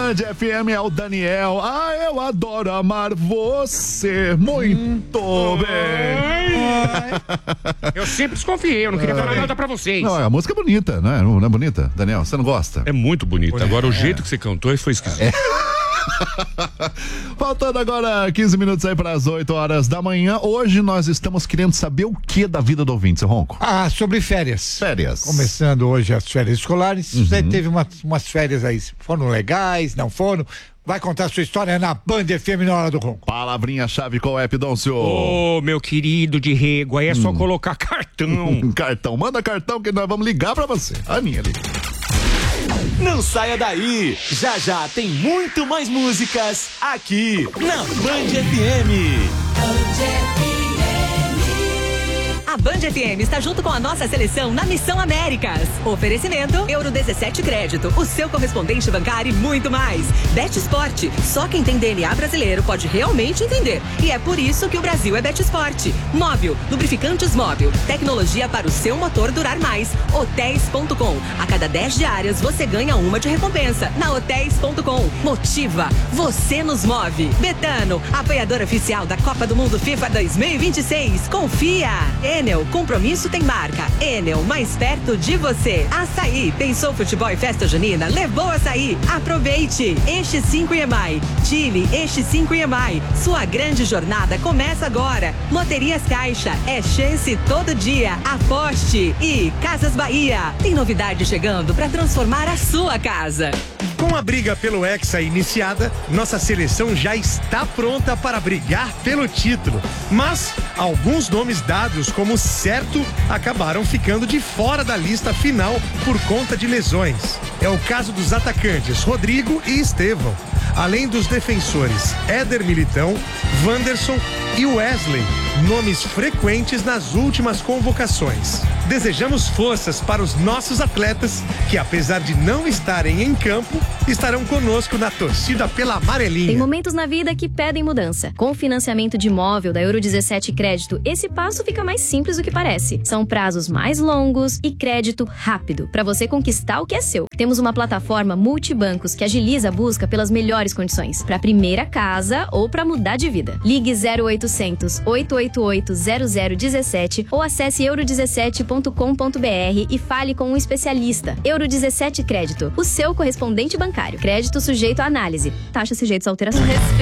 Band FM é o Daniel. Eu adoro amar você. Muito bem. Eu sempre desconfiei, eu não queria falar nada pra vocês. Não, a música é bonita, né? Não é bonita, Daniel? Você não gosta? É muito bonita. Agora, o jeito que você cantou foi esquisito. Faltando agora 15 minutos aí para as 8 horas da manhã. Hoje nós estamos querendo saber o que da vida do ouvinte, seu Ronco? Sobre férias. Férias. Começando hoje as férias escolares. Você teve umas férias aí, foram legais, não foram? Vai contar a sua história na Band FM na hora do Ronco. Palavrinha-chave, qual é, Pidoncio? Ô, meu querido de régua, aí é só colocar cartão. Cartão, manda cartão que nós vamos ligar pra você. A minha ali. Não saia daí, já já tem muito mais músicas aqui na Band FM. A Band FM está junto com a nossa seleção na Missão Américas. Oferecimento Euro 17 Crédito, o seu correspondente bancário e muito mais. BetSport, só quem tem DNA brasileiro pode realmente entender. E é por isso que o Brasil é BetSport. Móvel, lubrificantes Móvel, tecnologia para o seu motor durar mais. Hotéis.com, a cada 10 diárias você ganha uma de recompensa. Na Hotéis.com, motiva, você nos move. Betano, apoiador oficial da Copa do Mundo FIFA 2026. Confia. Enel, compromisso tem marca. Enel, mais perto de você. Açaí, pensou futebol e festa junina? Levou açaí. Aproveite. Eixo 5 EMAI. Chile, Eixo 5 EMAI. Sua grande jornada começa agora. Loterias Caixa, é chance todo dia. Aposte. E Casas Bahia, tem novidade chegando para transformar a sua casa. Com a briga pelo Hexa iniciada, nossa seleção já está pronta para brigar pelo título. Mas alguns nomes dados como certo acabaram ficando de fora da lista final por conta de lesões. É o caso dos atacantes Rodrigo e Estevão, além dos defensores Éder Militão, Wanderson e Wesley, nomes frequentes nas últimas convocações. Desejamos forças para os nossos atletas que, apesar de não estarem em campo, estarão conosco na torcida pela amarelinha. Tem momentos na vida que pedem mudança. Com o financiamento de imóvel da Euro 17 Crédito, esse passo fica mais simples do que parece. São prazos mais longos e crédito rápido, para você conquistar o que é seu. Temos uma plataforma multibancos que agiliza a busca pelas melhores condições, para primeira casa ou para mudar de vida. Ligue 0800 888 0017 ou acesse euro17.com.br e fale com um especialista. Euro 17 Crédito, o seu correspondente bancário. Crédito sujeito à análise. Taxa sujeitos a alterações.